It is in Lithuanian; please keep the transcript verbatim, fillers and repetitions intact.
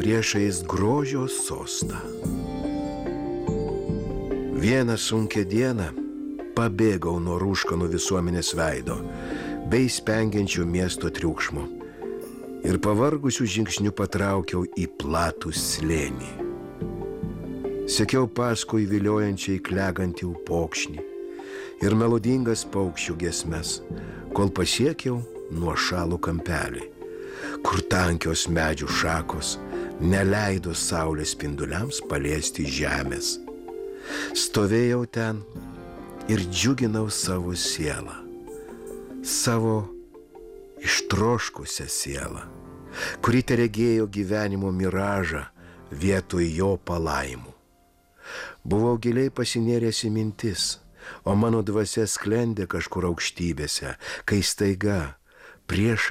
priešais grožio sostą. Vieną sunkią dieną pabėgau nuo rūškanų visuomenės veido bei spengiančio miesto triukšmo ir pavargusių žingsnių patraukiau į platų slėnį. Sekiau paskui viliojančiai klegantį upokšnį ir melodingas paukščių giesmes, kol pasiekiau nuošalų kampelį, kur tankios medžių šakos neleido saulės spinduliams paliesti žemės. Stovėjau ten ir džiuginau savo sielą, savo ištroškusią sielą, kuri teregėjo gyvenimo miražą vietoj jo palaimų. Buvau giliai pasinėręs į mintis, o mano dvasia sklendė kažkur aukštybėse, kai staiga prieš